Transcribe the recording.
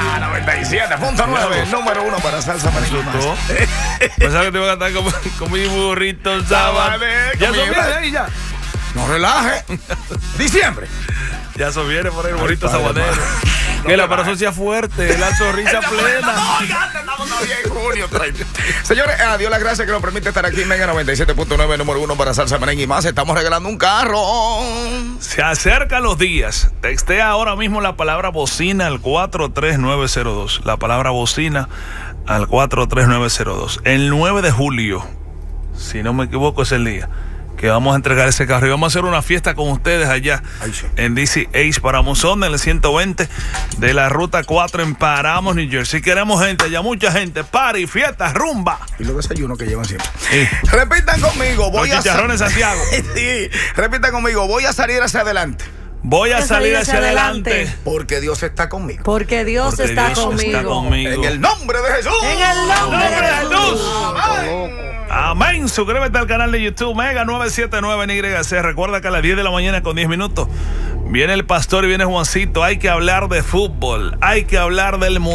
97.9, número 1 para salsa merengue. Pensaba que te iba a cantar con mi burrito sabanero. Ya eso viene ahí ya. No relaje. Diciembre. Ya eso viene por ahí el burrito sabanero. Que la parasocia fuerte, la sonrisa plena. Señores, a Dios las gracias que nos permite estar aquí en Mega 97.9, número 1 para salsa merengue y más. Estamos regalando un carro. Se acercan los días. Textea ahora mismo la palabra bocina al 43902. La palabra bocina al 43902. El 9 de julio, si no me equivoco, es el día que vamos a entregar ese carro y vamos a hacer una fiesta con ustedes allá en DC Ace Paramount Zone, en el 120 de la ruta 4 en Paramount, New Jersey. Queremos gente allá, mucha gente, party, fiesta, rumba. Y los desayunos que llevan siempre. Sí. Repitan conmigo, los chicharrones Santiago. Sí. Repitan conmigo, voy a salir hacia adelante. Voy a salir hacia adelante. Porque Dios está conmigo. Porque Dios está conmigo. En el nombre de Jesús. En el nombre de Jesús. Amén. Suscríbete al canal de YouTube Mega 979 NYC. Recuerda que a las 10 de la mañana con 10 minutos viene el pastor y viene Juancito. Hay que hablar de fútbol. Hay que hablar del mundo.